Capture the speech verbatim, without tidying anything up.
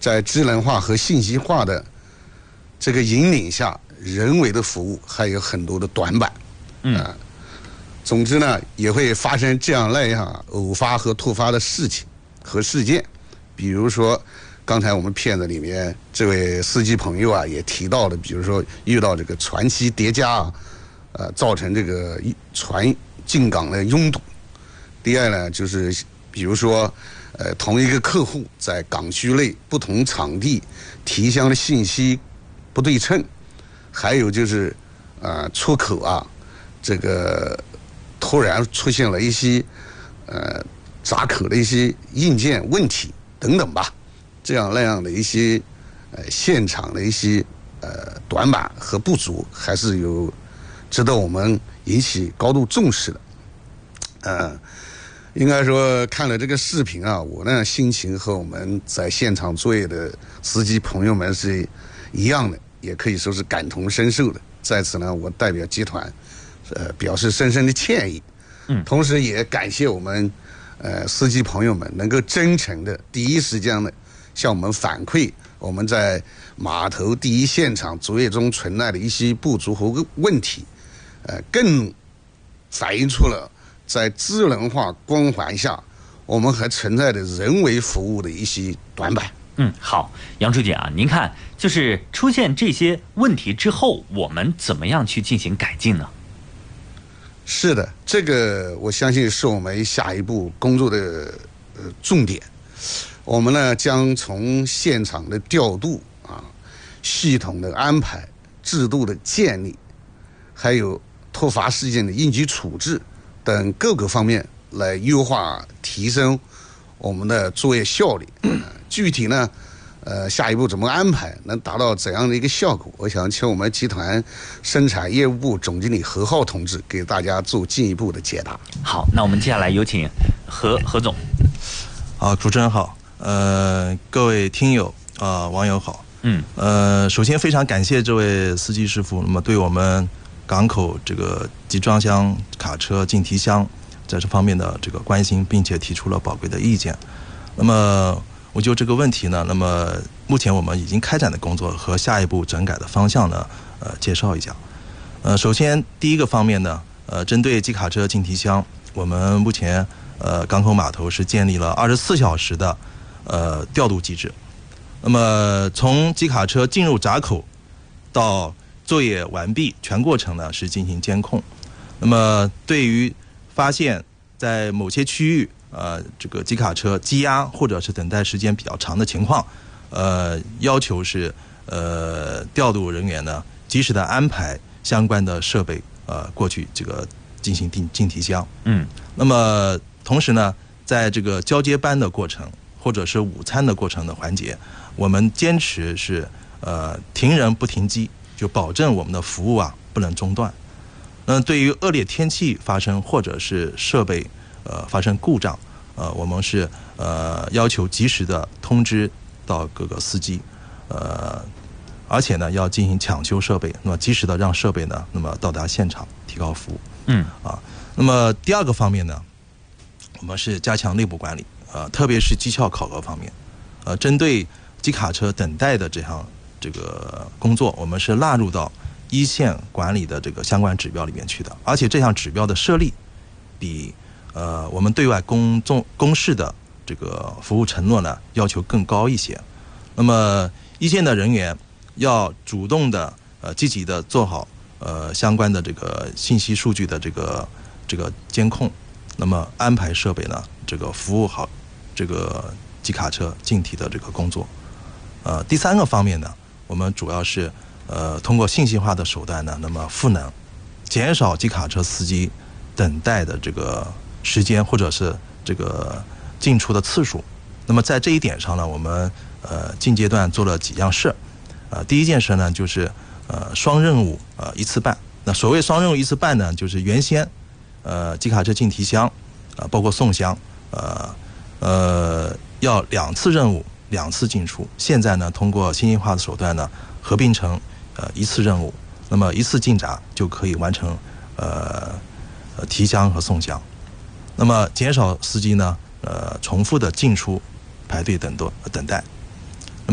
在智能化和信息化的这个引领下，人为的服务还有很多的短板。嗯、呃，总之呢，也会发生这样那样偶发和突发的事情和事件，比如说刚才我们片子里面这位司机朋友啊也提到的，比如说遇到这个船期叠加啊，呃，造成这个船进港的拥堵。第二呢，就是比如说，呃，同一个客户在港区内不同场地提箱的信息不对称，还有就是，呃，出口啊，这个突然出现了一些呃闸口的一些硬件问题等等吧，这样那样的一些呃现场的一些呃短板和不足，还是有值得我们引起高度重视的，呃。应该说，看了这个视频啊，我呢心情和我们在现场作业的司机朋友们是一样的，也可以说是感同身受的。在此呢，我代表集团，呃，表示深深的歉意。嗯，同时也感谢我们呃司机朋友们能够真诚的、第一时间的向我们反馈我们在码头第一现场作业中存在的一些不足和问题，呃，更反映出了在智能化光环下，我们还存在的人为服务的一些短板。 嗯，好，杨书记啊，您看，就是出现这些问题之后，我们怎么样去进行改进呢？ 是的，这个我相信是我们下一步工作的呃重点。我们呢将从现场的调度啊、系统的安排、制度的建立，还有突发事件的应急处置等各个方面来优化提升我们的作业效率。具体呢，呃，下一步怎么安排，能达到怎样的一个效果？我想请我们集团生产业务部总经理何浩同志给大家做进一步的解答。 好，那我们接下来有请何何总。 好，主持人好，呃，各位听友啊、呃，网友好。嗯，呃，首先非常感谢这位司机师傅，那么对我们港口这个集装箱卡车进提箱在这方面的这个关心，并且提出了宝贵的意见。那么我就这个问题呢，那么目前我们已经开展的工作和下一步整改的方向呢，呃，介绍一下。呃，首先第一个方面呢，呃，针对机卡车进提箱，我们目前呃港口码头是建立了二十四小时的呃调度机制。那么从机卡车进入闸口到作业完毕，全过程呢是进行监控。那么对于发现在某些区域呃这个机卡车积压或者是等待时间比较长的情况，呃要求是呃调度人员呢及时的安排相关的设备呃过去这个进行进进提箱。嗯，那么同时呢，在这个交接班的过程或者是午餐的过程的环节，我们坚持是呃停人不停机，就保证我们的服务啊不能中断。那对于恶劣天气发生或者是设备呃发生故障，呃我们是呃要求及时的通知到各个司机，呃而且呢要进行抢修设备，那么及时的让设备呢那么到达现场，提高服务。嗯啊，那么第二个方面呢，我们是加强内部管理，呃特别是绩效考核方面，呃针对机卡车等待的这项这个工作，我们是纳入到一线管理的这个相关指标里面去的，而且这项指标的设立比呃我们对外公众公示的这个服务承诺呢要求更高一些。那么一线的人员要主动的呃积极的做好呃相关的这个信息数据的这个这个监控，那么安排设备呢这个服务好这个机卡车进提的这个工作。呃第三个方面呢，我们主要是呃，通过信息化的手段呢，那么赋能，减少机卡车司机等待的这个时间或者是这个进出的次数。那么在这一点上呢，我们呃近阶段做了几样事。呃，第一件事呢，就是呃双任务呃一次办。那所谓双任务一次办呢，就是原先呃机卡车进提箱啊、呃，包括送箱，呃呃要两次任务两次进出。现在呢，通过信息化的手段呢，合并成呃一次任务，那么一次进闸就可以完成呃呃提箱和送箱，那么减少司机呢呃重复的进出排队等多等待。